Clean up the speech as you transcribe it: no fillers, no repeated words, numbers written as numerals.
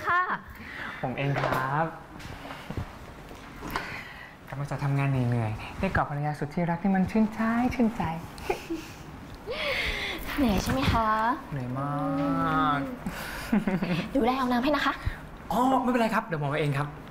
ค่ะผมเองครับกำลังจะทำงานเหนื่อยๆได้กอดภรรยาสุดที่รักที่มันชื่นใจเหนื่อยใช่ไหมคะเหนื่อยมากดูแลเอาน้ำให้นะคะอ๋อไม่เป็นไรครับเดี๋ยวหมอเองครับ